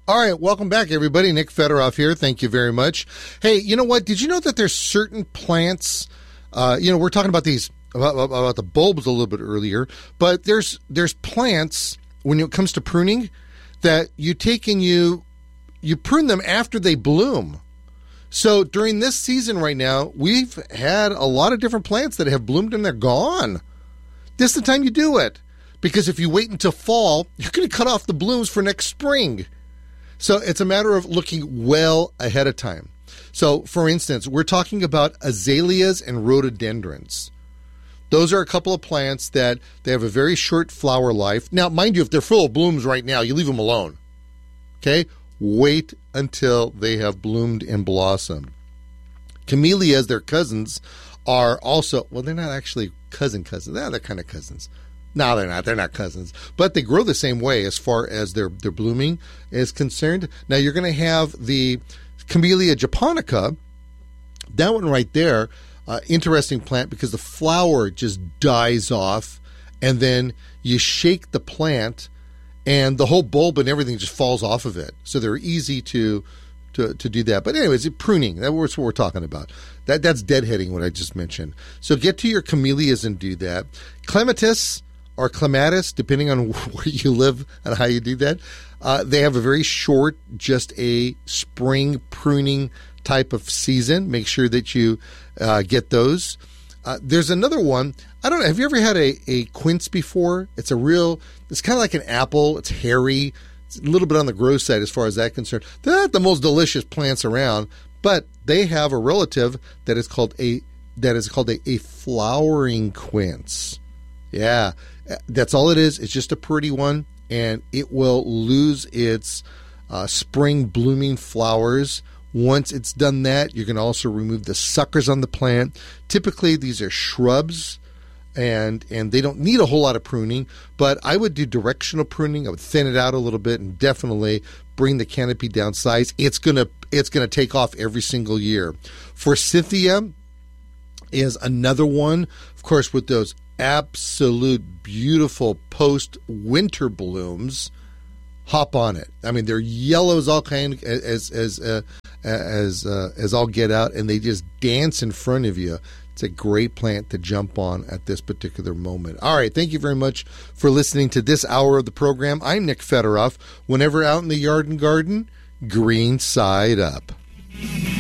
All right, welcome back, everybody. Nick Federoff here. Thank you very much. Hey, you know what? Did you know that there's certain plants, we're talking about these, about the bulbs a little bit earlier, but there's plants, when it comes to pruning, that you take and you prune them after they bloom. So during this season right now, we've had a lot of different plants that have bloomed and they're gone. This is the time you do it, because if you wait until fall, you're going to cut off the blooms for next spring. So it's a matter of looking well ahead of time. So, for instance, we're talking about azaleas and rhododendrons. Those are a couple of plants that they have a very short flower life. Now, mind you, if they're full of blooms right now, you leave them alone. Okay? Wait until they have bloomed and blossomed. Camellias, their cousins, are also, well, they're not actually cousins. They're kind of cousins. No, they're not. They're not cousins. But they grow the same way as far as their blooming is concerned. Now, you're going to have the Camellia japonica. That one right there, interesting plant because the flower just dies off, and then you shake the plant, and the whole bulb and everything just falls off of it. So they're easy to do that. But anyways, pruning, that's what we're talking about. That's deadheading, what I just mentioned. So get to your camellias and do that. Clematis or clematis, depending on where you live and how you do that. They have a very short, just a spring pruning type of season. Make sure that you get those. There's another one. I don't know. Have you ever had a quince before? It's kind of like an apple. It's hairy. It's a little bit on the gross side as far as that's concerned. They're not the most delicious plants around, but they have a relative that is called a flowering quince. Yeah, that's all it is. It's just a pretty one, and it will lose its spring blooming flowers. Once it's done that, you can also remove the suckers on the plant. Typically, these are shrubs, and they don't need a whole lot of pruning, but I would do directional pruning. I would thin it out a little bit and definitely bring the canopy down size. It's gonna take off every single year. Forsythia is another one, of course, with those absolute beautiful post-winter blooms. Hop on it. I mean, they're yellow as all kind as all get out, and they just dance in front of you. It's a great plant to jump on at this particular moment. All right, thank you very much for listening to this hour of the program. I'm Nick Federoff. Whenever out in the yard and garden, green side up.